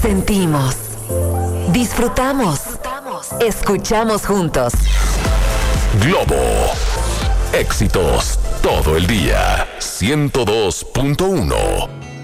Sentimos, disfrutamos, escuchamos juntos. Globo. Éxitos todo el día. 102.1.